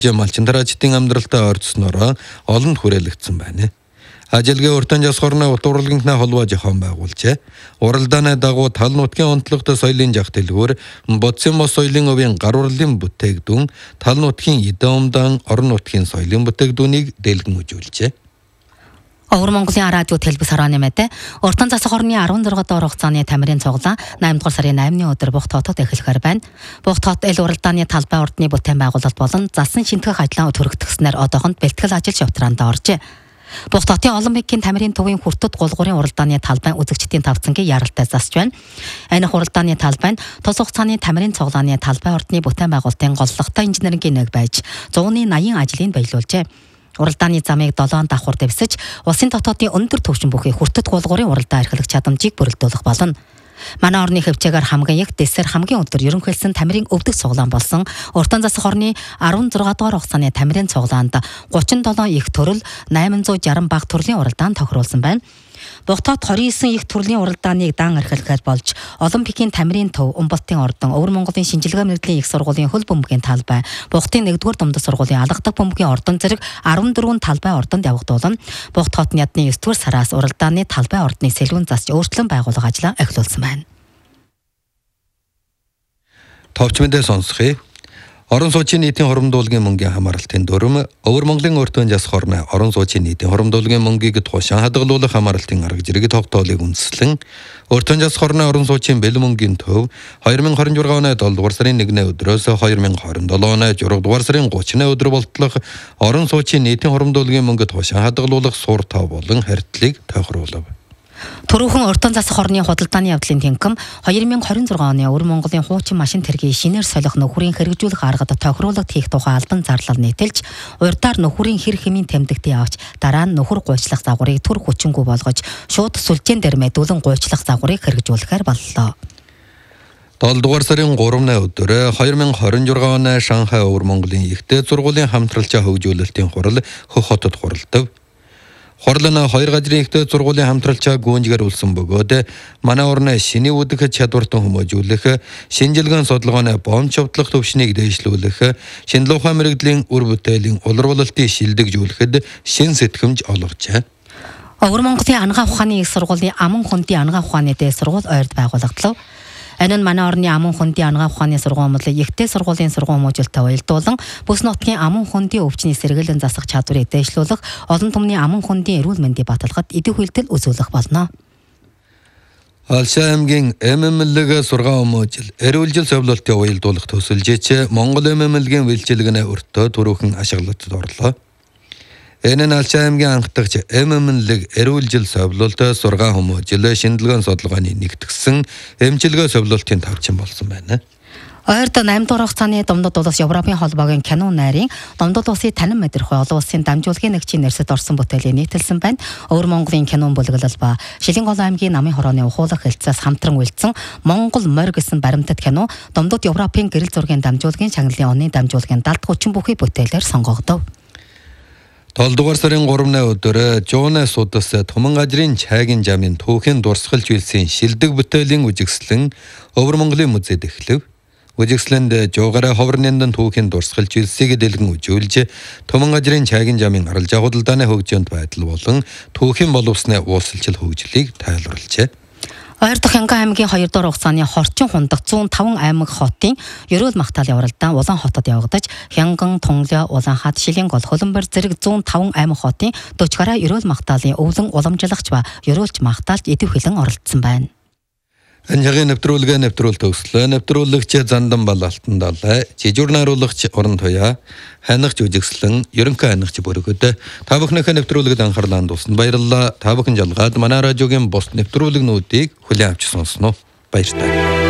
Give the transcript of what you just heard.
Малчин тараачдын амьдралтай ойрцсноор олонд хүрээлэгдсэн байна. Ажилгийн уртан жасхорны утуурлагынхаа холбоо зохион байгуулжээ. Уралдааны дагуу тал нутгийн онцлогтой соёлын жах дэлгүүр бодсын мос соёлын өвийн гар урлын бүтээгдэхүүн, тал нутгийн эдэн умдан орон нутгийн соёлын бүтээгдэхүүнийг дэлгэн үзүүлжээ. Өвөр Монголын радио телевиз хорооны мэдээ уртан засаг хорны 16 доор хугацааны тамирын цуглаан 8 дугаар сарын 8-ны өдөр Буг хотод эхлэхээр байна. Буг хот эл уралдааны талбай ордны бүтээн байгуулалт болон засан шинтгэх ажлаа төрөгдсөнээр одоохонд бэлтгэл ажил шавтраанд оржээ. Буг хотын Олимпикийн тамирын төвийн хүртэд гулгуурын уралдааны талбай үзэгчдийн тавцангийн яралтай засж байна. Анх уралдааны талбай нь тус хугацааны тамирын цуглааны талбай ордны бүтээн байгуулалтын голлогтой инженерийн нэг байж 180 ажлыг баялуулжээ. Уралдааны замыг 7 давхар дэвсэж, улсын дотоодын өндөр түвшин бүхий хүртэд гулгуурын уралдаа эрхлэх чадамжийг бүрэлдүүлэх болно. Манай орны хөвчээгээр хамгийн их дэсээр хамгийн өдөр ерөнхийлсөн тамирын өвдөг цуглаан болсон уртан засаг хорны 16 дугаар хугацааны тамирын цуглаанд 37 их төрөл 860 бага төрлийн уралдаан тохируулсан байна. Бугтод 29 их төрлийн уралдааныг дан эрхлэхэд болж Олимпикийн тамирын төв, Умбалтын ордон, Өвөр Монголын шинжилгээ мэргэжлийн их сургуулийн хөл бөмбөгийн талбай, Бугтын 1-р Думдас сургуулийн алгадаг бөмбөгийн ордон зэрэг 14 талбай ордонд явагдуулан Бугт хотны ядны 9-р сараас уралдааны талбай ордныг сэлгүүн засч өөрчлөн байгуулах ажлаа эхлүүлсэн байна. Товч мэдээ сонсхий. Орон сууцын нийтийн хоримдуулгын мөнгөний хамааралтын дүрм Өвөр Монголын уртан засаг хорны орон сууцын нийтийн хоримдуулгын мөнгийг тушаан хадгалуулах хамааралтын арга зэрэг тогтоолыг үндэслэн уртан засаг хорны орон сууцын бэлэн мөнгөний төв 2026 оны 7 дугаар сарын 1-ний өдрөөс 2027 оны 6 дугаар сарын 30-ны өдөр болтлох орон сууцын нийтийн хоримдуулгын мөнгө тушаан хадгалуулах сур тав болон харьтлыг тохируулав. Төрөөхөн уртан засаг хорны худалдааны явдлын тэнхим 2026 оны Өвөр Монголын хуучин машин тэргийн шинээр солих нөхрийн хэрэгжүүлэх аргад тохируулалт хийх тухай албан зарлал нийтэлж, урьдаар нөхрийн хэр хэмийн тэмдэгтээ авч дараа нь нөхөр гуйчлах загварыг төр хүчингүй болгож шууд сүлжээн дээр мэдүүлэн гуйчлах загварыг хэрэгжүүлэхээр боллоо. 7 дугаар сарын 3-ны өдөр 2026 оны Шанхай Өвөр Монголын ихтэй сургуулийн хамтралчаа хөгжүүлэлтийн хурал Хөх хотод хуралдав. Хурлын 2 газрын ихтэй сургуулийн хамтралчаа гүнжгээр үлсэн бөгөөд манай орны шиний үдэх чадвартан хүмүүжүүлэх, шинжилгээ судалгааны бомж шавтлах төвшнийг дээшлүүлэх, шинэлэг ухаан мэрэгдлийн үр бүтээлийн улруулалтыг шилдэгжүүлэхэд шин сэтгэмж олгожээ. Өвөр Монголын ангаа ухааны их сургуулийн аман хундын ангаа ухааны дээд сургууль ойрд байгуулагдав. Энэ нь манай орны аман хундын ангаа ухааны сургууль ихтэй сургуулийн сургуулиудтай уялдуулан бүс нутгийн аман хундын өвчний сэргээлэн засах чадварыг дээшлүүлэх, олон түмний аман хундын эрүүл мэндийн баталгад эдийн хүйтэл үзүүлэх болно. Алшаа аймгийн ММЛ-г сургаан өмөөжил эрүүл жил совлолтын уялдуулах төсөлжээч Монгол ММЛ-гийн үйлчилгээнэ өртөө түрүүхэн ашиглалтад орлоо. Энэ нь Алшаа аймгийн анхдагч ММЛ-г эрүүл жил совлолтоо сургаан хүмүүжил шинжилгээ судалгааны нэгтгэсэн эмчилгээ совлолтын тавчин болсон байна. Ойрд 8 дугаар хугацааны Думдад улс Европын холбоогийн кино найрын Думдад улсын танин мэдрэхүй олон улсын дамжуулгын нэгжийн нэрсэд орсон бүтээлийг нийтэлсэн байна. Өвөр Монголын кинон бүлэглэл ба Шилэн гол аймгийн намын хорооны ухуулах хэлцээс хамтран үйлдсэн Монгол морь гэсэн баримтат кино Думдад Европын гэрэл зургийн дамжуулгын чангалын оны дамжуулгын далд хүчин бүхий бүтээлээр сонгогдов. 7 дугаар сарын 3-ны өдөр Жуунэ судас Туман газрын чайгийн жамын түүхийн дурсгалж үйлсэн шилдэг бүтээлийн үжигслэн Өвөр Монголын музейд эхлэв. Үжигслэнд жуугаараа ховрнэндан түүхийн дурсгалж үйлсийг дэлгэн үзүүлж Туман газрын чайгийн жамын аралжаа худалдааны хөгжөөнд байдал болон түүхийн боловсны уусалчил хөгжлийг тайлбарлажээ. Ойр дахь Хянган аймгийн 2 дугаар хугацааны Хорчин хундаг 105 аймаг хотын ерөөл магтаалын уралдаан Улаан хотод явагдаж, Хянган, Тунлаа, Улаанхад, Шилэн гол Хөлбөмбөр зэрэг 105 аймаг хотын 40 гаруй ерөөл магтаалын өвлөн уламжлагч ба ерөөлч магтаалд идэвхэлэн оролцсон байна. Анхагийн нэвтрүүлгээ нэвтрүүлэлт өслөө нэвтрүүлэгч Зандан Бал Алтан Далай, жижигурнааруулагч Орон Туяа, ханигч үжигслэн ерөнхий ханигч бүргэд та бүхнийхээ нэвтрүүлэгт анхаарлаа хандуулсанд баярлалаа. Та бүхэн жалгаад манай радиогийн бус нэвтрүүлэгнүүдийг хүлээн авч сонсноо баяртай.